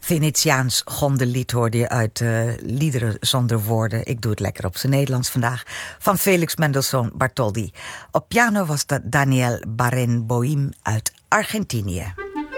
Venetiaans gondelied hoorde je uit Liederen zonder woorden. Ik doe het lekker op zijn Nederlands vandaag. Van Felix Mendelssohn Bartholdy. Op piano was dat Daniel Barenboim uit Argentinië.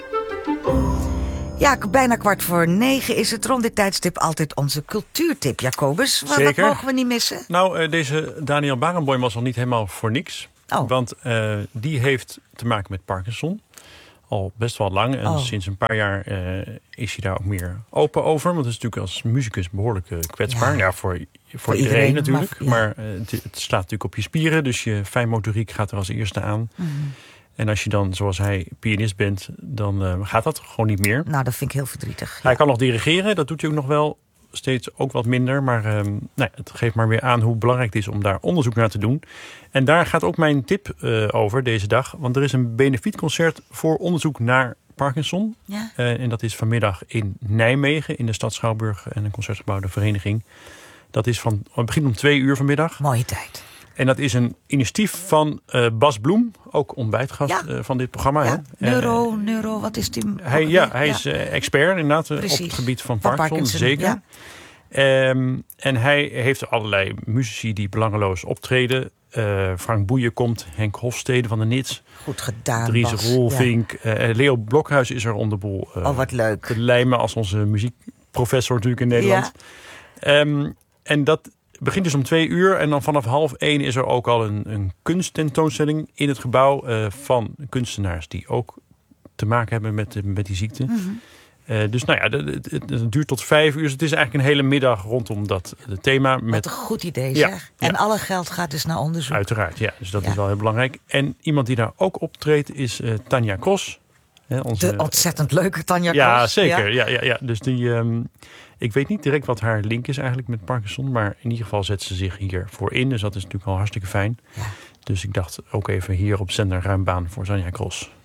Ja, bijna 8:45 is het rond dit tijdstip altijd onze cultuurtip, Jacobus. Wat mogen we niet missen? Nou, deze Daniel Barenboim was al niet helemaal voor niks. Oh. Want die heeft te maken met Parkinson. Al best wel lang. En sinds een paar jaar is hij daar ook meer open over. Want het is natuurlijk als muzikus behoorlijk kwetsbaar. Ja, voor iedereen natuurlijk. Maar het slaat natuurlijk op je spieren. Dus je fijnmotoriek gaat er als eerste aan. Mm. En als je dan, zoals hij, pianist bent, dan gaat dat gewoon niet meer. Nou, dat vind ik heel verdrietig. Ja. Hij kan nog dirigeren. Dat doet hij ook nog wel. Steeds ook wat minder. Maar het geeft maar weer aan hoe belangrijk het is om daar onderzoek naar te doen. En daar gaat ook mijn tip over deze dag. Want er is een benefietconcert voor onderzoek naar Parkinson. Ja. En dat is vanmiddag in Nijmegen, in de stad Schouwburg en een concertgebouw, de Vereniging. Dat is het begint om 2:00 vanmiddag. Mooie tijd. En dat is een initiatief van Bas Bloem, ook ontbijtgast van dit programma. Ja. Neuro, wat is die? Hij is expert inderdaad op het gebied van Parkinson, zeker. Ja. En hij heeft allerlei muzici die belangeloos optreden. Frank Boeien komt, Henk Hofstede van de Nits. Goed gedaan, Dries Bas. Roelvink. Ja. Leo Blokhuis is er om de boel. Wat leuk. Te lijmen als onze muziekprofessor natuurlijk in Nederland. Ja. En dat begint dus om 2:00 en dan vanaf 12:30 is er ook al een kunsttentoonstelling in het gebouw van kunstenaars die ook te maken hebben met die ziekte. Mm-hmm. Dus nou ja, het duurt tot 5:00. Dus het is eigenlijk een hele middag rondom dat thema. Wat een goed idee zeg. Ja. En alle geld gaat dus naar onderzoek. Uiteraard, ja. Dus dat is wel heel belangrijk. En iemand die daar ook optreedt is Tanja Kros. De ontzettend leuke Tanja Kros. Ja, zeker. Ja. Dus die... ik weet niet direct wat haar link is eigenlijk met Parkinson. Maar in ieder geval zet ze zich hiervoor in. Dus dat is natuurlijk al hartstikke fijn. Ja. Dus ik dacht ook even hier op zender ruim baan voor Tanja Kros.